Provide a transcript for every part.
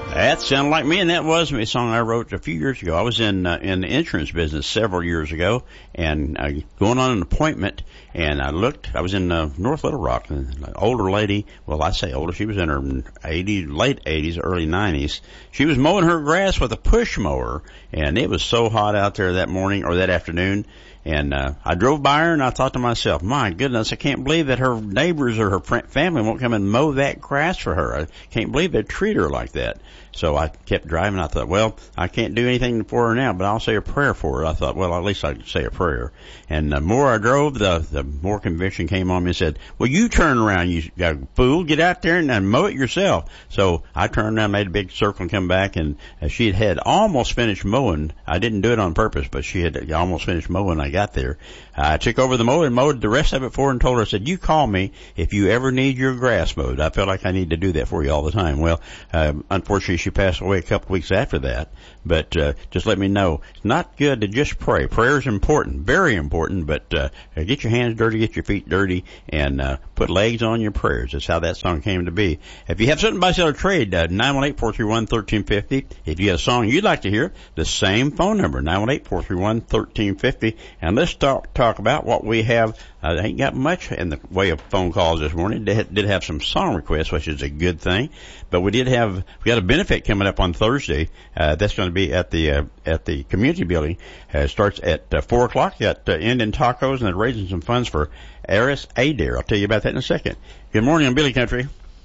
That sounded like me, and that was a song I wrote a few years ago. I was in the insurance business several years ago, and going on an appointment, and I was in North Little Rock, and an older lady, well, I say older, she was in her late 80s, early 90s. She was mowing her grass with a push mower, and it was so hot out there that morning or that afternoon. And I drove by her, and I thought to myself, my goodness, I can't believe that her neighbors or her family won't come and mow that grass for her. I can't believe they treat her like that. So I kept driving. I thought, well, I can't do anything for her now, but I'll say a prayer for her. I thought, well, at least I could say a prayer. And the more I drove, the more conviction came on me and said, well, you turn around, you fool, get out there and mow it yourself. So I turned around, made a big circle, and come back, and she had almost finished mowing. I didn't do it on purpose, but she had almost finished mowing when I got there. I took over the mower and mowed the rest of it for her and told her, I said, you call me if you ever need your grass mowed. I felt like I need to do that for you all the time. Well, unfortunately, she passed away a couple weeks after that, but just let me know. It's not good to just pray. Prayer is important, very important, but get your hands dirty, get your feet dirty, and put legs on your prayers. That's how that song came to be. If you have something by sale or trade, 918-431-1350. If you have a song you'd like to hear, the same phone number, 918-431-1350. And let's talk about what we have. I ain't got much in the way of phone calls this morning. Did have some song requests, which is a good thing. But we got a benefit coming up on Thursday. That's going to be at the community building. It starts at 4:00 at Indian Tacos, and they're raising some funds for Aris Adair. I'll tell you about that in a second. Good morning on Billy Country.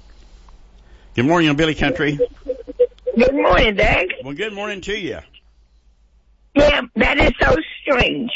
Good morning on Billy Country. Good morning, Doug. Well, good morning to you. Yeah, that is so strange.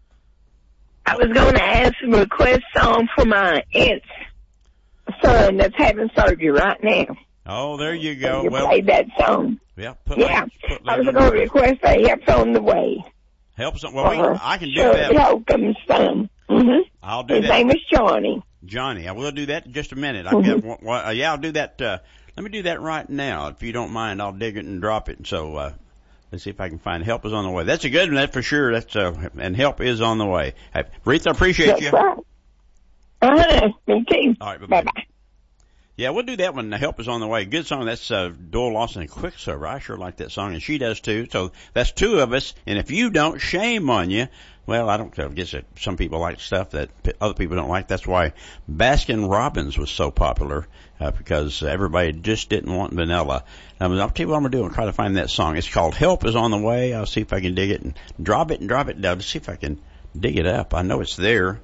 I was going to ask a request song for my aunt's son that's having surgery right now. Oh, there you go. You played that song. Yeah. I was going to request a Help's on the Way. Help's on. Well, I can do that. Holcomb's son. Mm-hmm. I'll do that. His name is Johnny. Johnny. I will do that in just a minute. Mm-hmm. I'll do that. Let me do that right now. If you don't mind, I'll dig it and drop it. So, let's see if I can find Help is on the Way. That's a good one, that's for sure. And Help is on the way. Hey, Rita, I appreciate you. Right. Me too. All right, bye-bye. Yeah, we'll do that one. Help is on the Way. Good song. That's Doyle Lawson and Quicksilver. I sure like that song, and she does too. So that's two of us. And if you don't, shame on you. Well, I don't know. I guess some people like stuff that other people don't like. That's why Baskin Robbins was so popular, because everybody just didn't want vanilla. I'll tell you what I'm going to do. I'm going to try to find that song. It's called Help is on the Way. I'll see if I can dig it and drop it down to see if I can dig it up. I know it's there.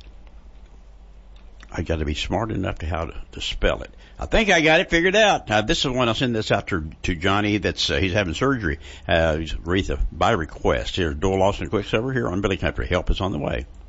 I got to be smart enough to how to spell it. I think I got it figured out. This is when I'll send this out to Johnny. He's having surgery. He's Aretha by request. Here's Doyle Lawson Quicksilver here on Billy Country. Help is on the Way.